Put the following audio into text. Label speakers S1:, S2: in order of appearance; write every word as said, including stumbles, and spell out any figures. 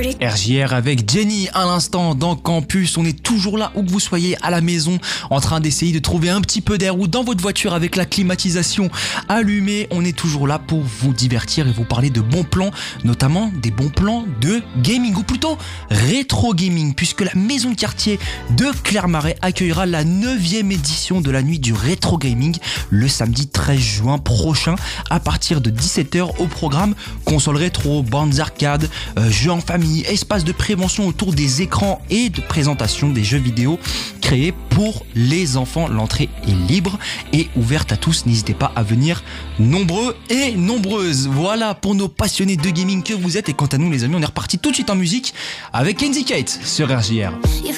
S1: R J R avec Jenny à l'instant dans Campus. On est toujours là où que vous soyez, à la maison, en train d'essayer de trouver un petit peu d'air ou dans votre voiture avec la climatisation allumée. On est toujours là pour vous divertir et vous parler de bons plans, notamment des bons plans de gaming ou plutôt rétro gaming, puisque la maison de quartier de Clermarais accueillera la neuvième édition de la nuit du rétro gaming le samedi treize juin prochain à partir de dix-sept heures. Au programme console rétro, bandes arcade, euh, jeux en famille, espace de prévention autour des écrans et de présentation des jeux vidéo créés pour les enfants. L'entrée est libre et ouverte à tous. N'hésitez pas à venir nombreux et nombreuses. Voilà pour nos passionnés de gaming que vous êtes. Et quant à nous les amis, on est reparti tout de suite en musique avec Kenzie Kate sur R J R.